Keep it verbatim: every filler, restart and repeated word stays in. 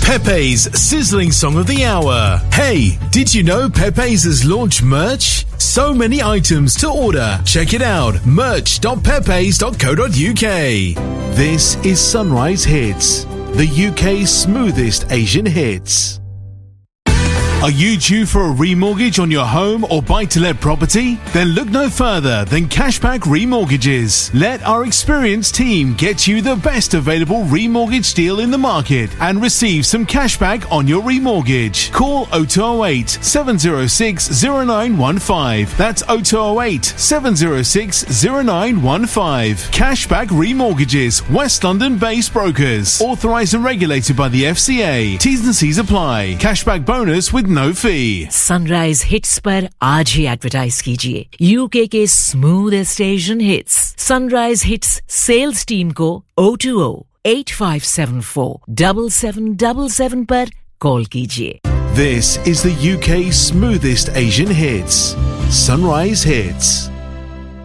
Pepe's sizzling song of the hour. Hey, did you know Pepe's has launched merch? So many items to order. Check it out. merch dot pepes dot co dot uk. This is Sunrise Hits, the U K's smoothest Asian hits. Are you due for a remortgage on your home or buy-to-let property? Then look no further than Cashback Remortgages. Let our experienced team get you the best available remortgage deal in the market and receive some cashback on your remortgage. Call oh two oh eight, seven oh six, oh nine one five. That's oh two oh eight, seven oh six, oh nine one five. Cashback Remortgages, West London-based brokers. Authorised and regulated by the F C A. T's and C's apply. Cashback bonus with no fee. Sunrise hits पर आज ही advertise कीजिए UK के smoothest Asian hits sunrise hits sales team को oh two oh, eight five seven four, seven seven seven seven पर call कीजिए. This is the U K's smoothest Asian hits. Sunrise Hits.